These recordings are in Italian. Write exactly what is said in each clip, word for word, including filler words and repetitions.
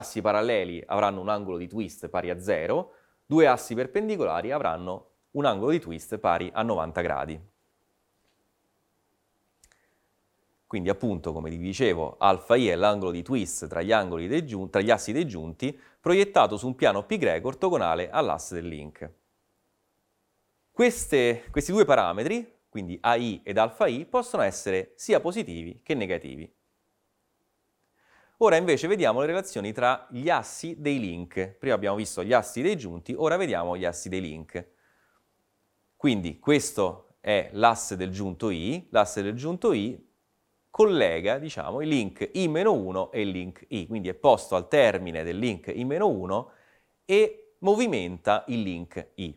assi paralleli avranno un angolo di twist pari a zero, due assi perpendicolari avranno un angolo di twist pari a novanta gradi. Quindi appunto, come vi dicevo, alfa i è l'angolo di twist tra gli, angoli dei giun- tra gli assi dei giunti proiettato su un piano π greco ortogonale all'asse del link. Queste, questi due parametri, quindi A I ed alfa I, possono essere sia positivi che negativi. Ora invece vediamo le relazioni tra gli assi dei link. Prima abbiamo visto gli assi dei giunti, ora vediamo gli assi dei link. Quindi questo è l'asse del giunto I, l'asse del giunto I collega, diciamo, il link I meno uno e il link I, quindi è posto al termine del link I meno uno e movimenta il link I.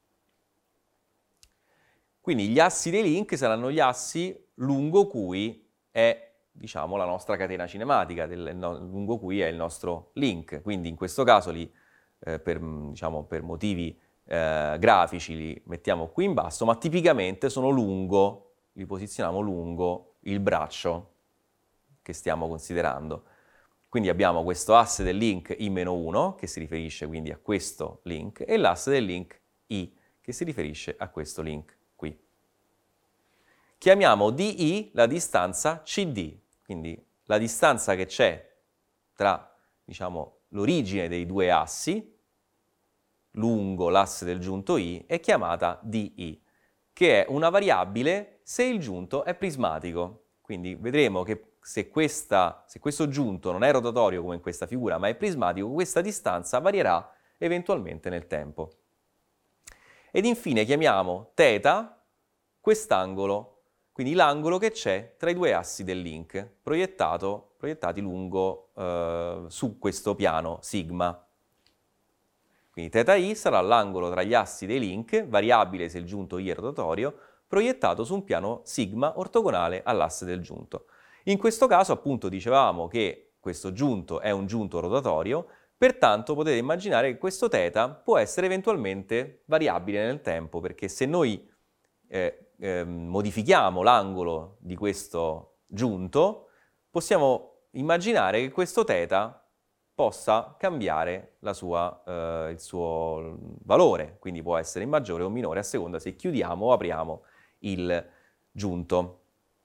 Quindi gli assi dei link saranno gli assi lungo cui è, diciamo, la nostra catena cinematica, del, no, lungo cui è il nostro link. Quindi in questo caso li, eh, per, diciamo, per motivi eh, grafici li mettiamo qui in basso, ma tipicamente sono lungo, li posizioniamo lungo il braccio che stiamo considerando. Quindi abbiamo questo asse del link I meno uno, che si riferisce quindi a questo link, e l'asse del link I, che si riferisce a questo link qui. Chiamiamo D I la distanza C D, quindi la distanza che c'è tra, diciamo, l'origine dei due assi, lungo l'asse del giunto I, è chiamata D I, che è una variabile se il giunto è prismatico. Quindi vedremo che se, questa, se questo giunto non è rotatorio come in questa figura, ma è prismatico, questa distanza varierà eventualmente nel tempo. Ed infine chiamiamo θ quest'angolo, quindi l'angolo che c'è tra i due assi del link, proiettato, proiettati lungo eh, su questo piano sigma. Quindi θi sarà l'angolo tra gli assi dei link, variabile se il giunto I è rotatorio, proiettato su un piano sigma ortogonale all'asse del giunto. In questo caso, appunto, dicevamo che questo giunto è un giunto rotatorio, pertanto potete immaginare che questo θ può essere eventualmente variabile nel tempo, perché se noi eh, eh, modifichiamo l'angolo di questo giunto, possiamo immaginare che questo θ possa cambiare la sua, eh, il suo valore, quindi può essere maggiore o minore a seconda se chiudiamo o apriamo il giunto.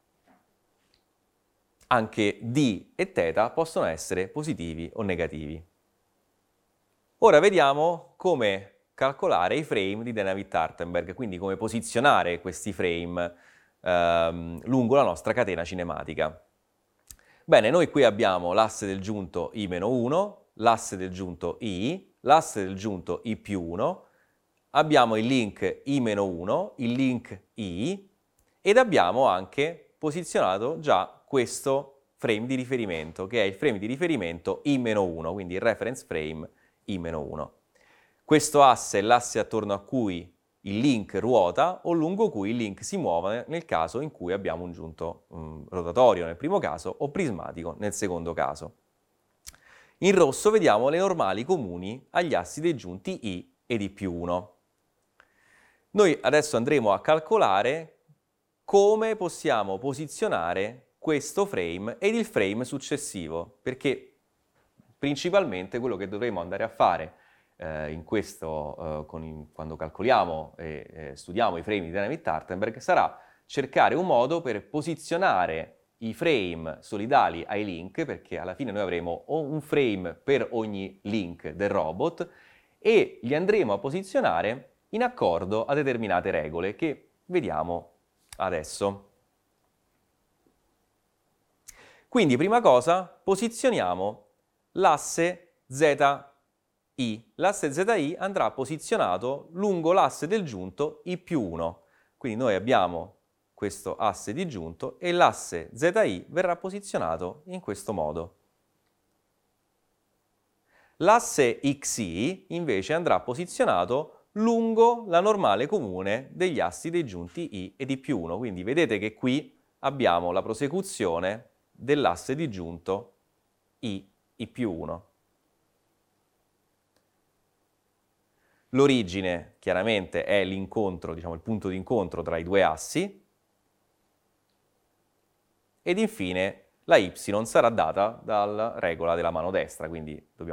Anche D e θ possono essere positivi o negativi. Ora vediamo come calcolare i frame di Dynavit-Hartenberg, quindi come posizionare questi frame ehm, lungo la nostra catena cinematica. Bene, noi qui abbiamo l'asse del giunto I meno uno, l'asse del giunto I, l'asse del giunto I più uno, abbiamo il link I meno uno, il link I ed abbiamo anche posizionato già questo frame di riferimento, che è il frame di riferimento I meno uno, quindi il reference frame I meno uno. Questo asse è l'asse attorno a cui il link ruota o lungo cui il link si muove nel caso in cui abbiamo un giunto mh, rotatorio nel primo caso o prismatico nel secondo caso. In rosso vediamo le normali comuni agli assi dei giunti I ed I più uno. Noi adesso andremo a calcolare come possiamo posizionare questo frame ed il frame successivo, perché principalmente quello che dovremo andare a fare Eh, in questo, eh, con in, quando calcoliamo e eh, studiamo i frame di Dynavit-Hartenberg, sarà cercare un modo per posizionare i frame solidali ai link, perché alla fine noi avremo un frame per ogni link del robot e li andremo a posizionare in accordo a determinate regole che vediamo adesso. Quindi, prima cosa, posizioniamo l'asse Z I. L'asse Z I andrà posizionato lungo l'asse del giunto I più uno. Quindi noi abbiamo questo asse di giunto e l'asse Z I verrà posizionato in questo modo. L'asse X I invece andrà posizionato lungo la normale comune degli assi dei giunti I ed I più uno. Quindi vedete che qui abbiamo la prosecuzione dell'asse di giunto I, I più uno. L'origine chiaramente è l'incontro, diciamo il punto di incontro tra i due assi ed infine la y sarà data dalla regola della mano destra, quindi dobbiamo